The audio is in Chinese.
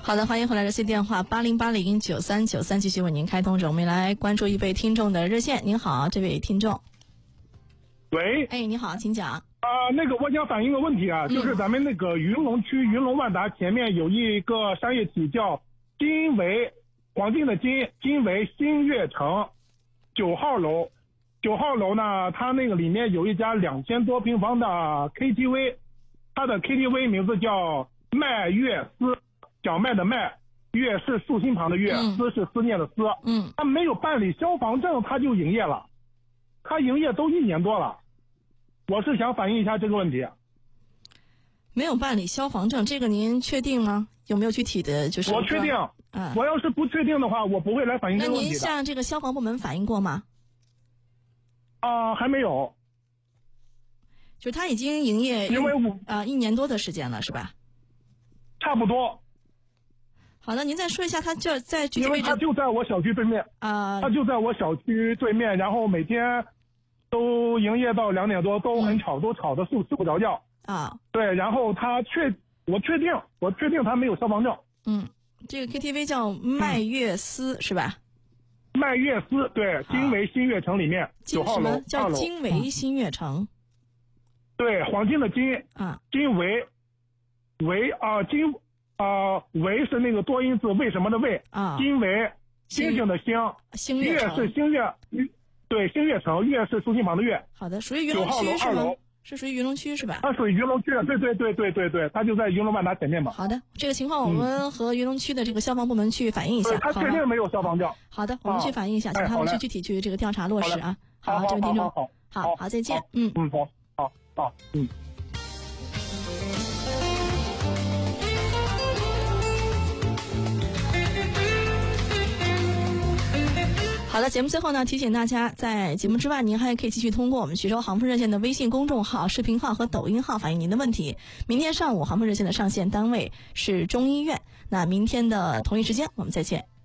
好的，欢迎回来热线电话80809393继续为您开通着。我们来关注一位听众的热线。您好，这位听众。 喂， 哎，你好，请讲。 我想反映个问题啊，就是咱们那个云龙区云龙万达前面有一个商业体叫金维，黄金的金，金维新悦城9号楼。9号楼呢，它那个里面有一家2000多平方的 KTV， 它的 KTV 名字叫麦月思，小麦的麦，月是竖心旁的月，思是思念的思。它没有办理消防证，它就营业了，它营业都1年多了。我是想反映一下这个问题。 没有办理消防证，这个您确定吗？有没有具体的就是？ 我确定。我要是不确定的话，我不会来反映这个问题的。 那您向这个消防部门反映过吗？ 还没有。 就是他已经营业因为 1年多的时间了，是吧？ 差不多。 好的，您再说一下他这在具体位置。 因为他就在我小区对面。他就在我小区对面，然后每天都营业到2点多，都很吵，都吵得睡不着觉。对，然后我确定他没有消防证。 这个 KTV 叫麦月思，是吧？ 麦月思，对，金维新悦城里面9号楼， 叫金维新悦城。 对，黄金的金金维维是那个多音字为什么的为金维星星的星，月是星月，对，新悦城，月是竖心旁的月。 好的，属于云龙区是吗？是属于云龙区是吧？ 它属于云龙区，对，它就在云龙万达前面嘛。 好的，这个情况我们和云龙区的这个消防部门去反映一下。 他确定没有消防证。 好的，我们去反映一下，请他们去具体去这个调查落实啊。好，这位听众，好，再见。 好。 好的，节目最后呢，提醒大家，在节目之外，您还可以继续通过我们徐州航空热线的微信公众号、视频号和抖音号反映您的问题。明天上午航空热线的上线单位是中医院，那明天的同一时间我们再见。